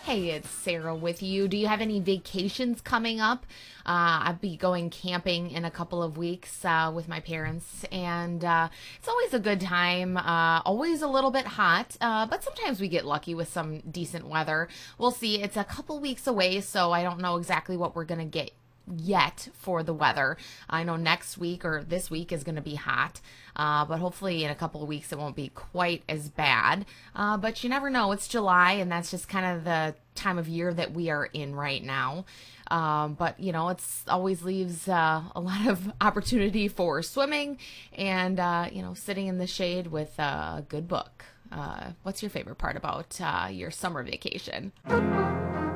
Hey, it's Sarah with you. Do you have any vacations coming up? I'll be going camping in a couple of weeks with my parents, and it's always a good time. Always a little bit hot, but sometimes we get lucky with some decent weather. We'll see. It's a couple weeks away, so I don't know exactly what we're going to get yet for the weather. I know next week or this week is going to be hot, but hopefully in a couple of weeks it won't be quite as bad. But you never know. It's July, and that's just kind of the time of year that we are in right now. But it's always leaves a lot of opportunity for swimming and sitting in the shade with a good book. What's your favorite part about your summer vacation?